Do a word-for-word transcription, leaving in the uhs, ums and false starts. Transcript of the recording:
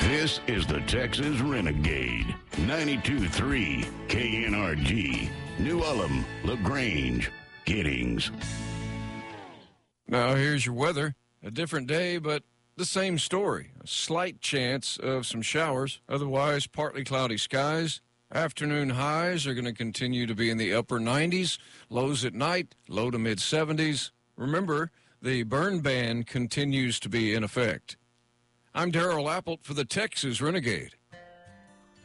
This is the Texas Renegade. ninety-two point three K N R G. New Ulm, LaGrange, Giddings. Now here's your weather. A different day, but the same story. A slight chance of some showers. Otherwise, partly cloudy skies. Afternoon highs are going to continue to be in the upper nineties. Lows at night, low to mid seventies. Remember, the burn ban continues to be in effect. I'm Darrell Appelt for the Texas Renegade.